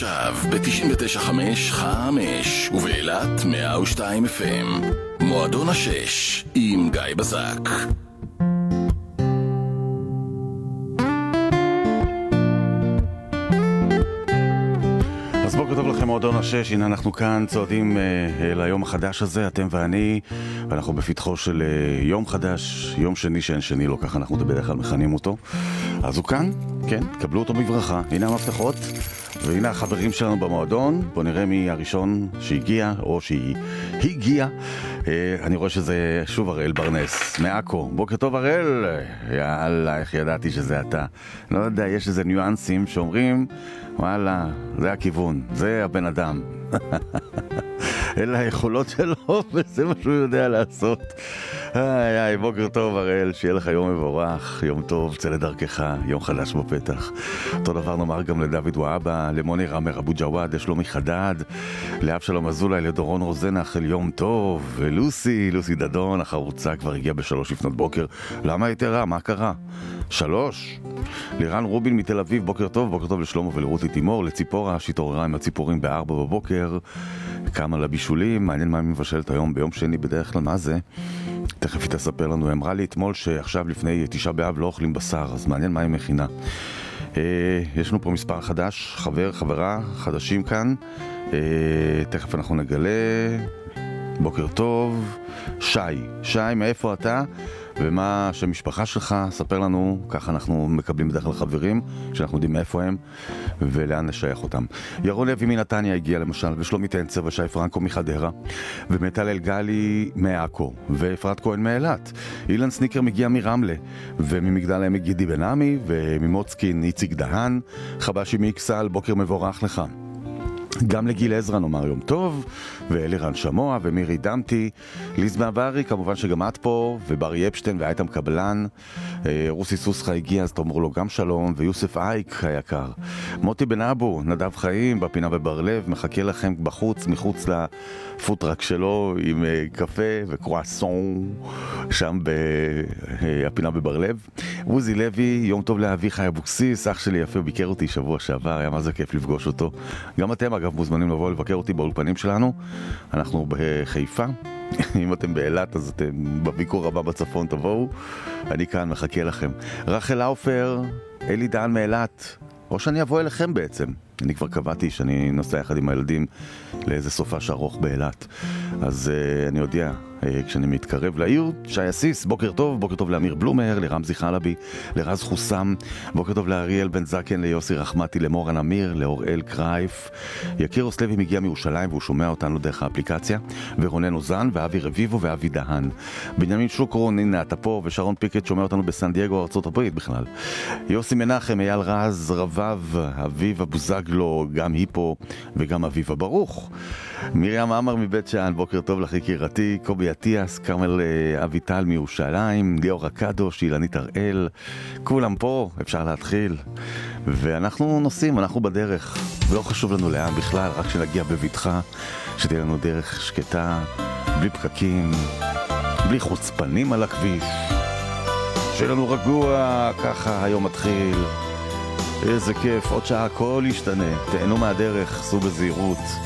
עכשיו ב-99.5 ובאילת 102 FM. מועדון השש עם גיא בזק. אז בוקר טוב לכם, מועדון השש. הנה אנחנו כאן צועדים ליום החדש הזה, אתם ואני, ואנחנו בפתחו של יום חדש, יום שני שאין שני לו, ככה אנחנו בדרך כלל מכנים אותו. אז הוא כאן, כן, קבלו אותו בברכה. הנה המפתחות והנה החברים שלנו במועדון. בוא נראה מי הראשון שהגיע או שהיא הגיעה. אני רואה שזה שוב הראל ברנס מעכו. בוקר טוב הראל. יאללה, איך ידעתי שזה אתה. לא יודע, יש איזה ניואנסים שאומרים וואלה, זה הכיוון, זה הבן אדם. אלה היכולות שלו וזה מה שהוא יודע לעשות. איי, בוקר טוב הראל, שיהיה לך יום מבורך, יום טוב, צא לדרכך, יום חדש בפתח. אותו דבר נאמר גם לדוד וואבא, למוני רמר אבו ג'וואד, לשלומי חדד, לאבשלום אזולאי, לדורון רוזנח, אל יום טוב, ולוסי דדון, החרוצה כבר הגיעה ב3 לפנות בוקר. למה הייתה רע? מה קרה? 3. לירן רובין מתל אביב, בוקר טוב לשלמה ולרותי תימור, לציפורה שהתעוררה עם הציפורים ב4 בבוקר, כמה לבישולים, מעניין מה היא מבשלת היום ביום שני בדרך כלל, מה זה? תכף היא תספר לנו, היא אמרה לי אתמול שעכשיו לפני 9 באב לא אוכלים בשר, אז מעניין מה היא מכינה. יש לנו פה מספר חדש, חברה, חדשים כאן, תכף אנחנו נגלה. בוקר טוב, שי, מאיפה אתה? ומה שמשפחה שלך, ספר לנו, ככה אנחנו מקבלים בדרך כלל חברים, שאנחנו יודעים מאיפה הם ולאן נשייך אותם. ירון לוי מנתניה הגיע למשל, ושלומי טנצר ושי פרנקו מחדרה, ומטל אלגלי מעכו, ואפרת כהן מאילת. אילן סניקר מגיע מרמלה, וממגדל העמק גידי בן עמי, וממוצקין איציק דהן, חבשי מאיקסל, בוקר מבורך לך. גם לגיל עזרא נאמר יום טוב, ואלירן שמוע ומירי דמתי, ליז מעברי, כמובן שגם את פה, וברי אפשטיין והייתם קבלן, רוסי סוסחה הגיע, אז תאמרו לו גם שלום, ויוסף אייק היקר, מוטי בן אבו, נדב חיים בפינה בבר לב, מחכה לכם בחוץ, מחוץ לפוטרק שלו, עם קפה וקרואסון, שם בפינה בבר לב. עוזי לוי, יום טוב לאביחי אבוקסיס, אח שלי יפה, ביקר אותי שבוע שעבר, היה מה זה כיף לפגוש אותו. גם אתם אגב מוזמנים לבוא לבקר אותי באולפנים שלנו, אנחנו בחיפה. אם אתם באילת אז אתם בביקור הבא בצפון תבואו, אני כאן מחכה לכם. רחל אופר, אלי דן מאילת, או שאני אבוא אליכם בעצם, אני כבר קבעתי שאני נוסע יחד עם הילדים לאיזה סופש ארוך באילת, אז אני יודע כשאני מתקרב לעיר. שי אסיס, בוקר טוב לאמיר בלומר, לרמזי חלבי, לרז חוסם, בוקר טוב לאריאל בן זקן, ליוסי רחמתי, למורן אמיר, לאוראל קרייף. יקיר אוסלבי מגיע מירושלים והוא שומע אותנו דרך האפליקציה, ורונן אוזן ואבי רביבו ואבי דהן. בנימין שוקרון, הנה אתה פה, ושרון פיקט שומע אותנו בסן דייגו, ארצות הברית בכלל. יוסי מנחם, אייל רז, רבב, אביב אבוזגלו, גם היא פה, וגם אביב ברוך. מרים עמר מבית שאן, בוקר טוב לך יקירתי. קובי עטיאס, קרמל אביטל מירושלים, ליאור הקדוש, אילנית הראל, כולם פה, אפשר להתחיל. ואנחנו נוסעים, אנחנו בדרך, ולא חשוב לנו לאן בכלל, רק שנגיע בביטחה, שתהיה לנו דרך שקטה, בלי פקקים, בלי חוצפנים על הכביש, שיהיה לנו רגוע, ככה היום מתחיל. איזה כיף, עוד שעה הכל ישתנה, תהנו מהדרך, סעו בזהירות.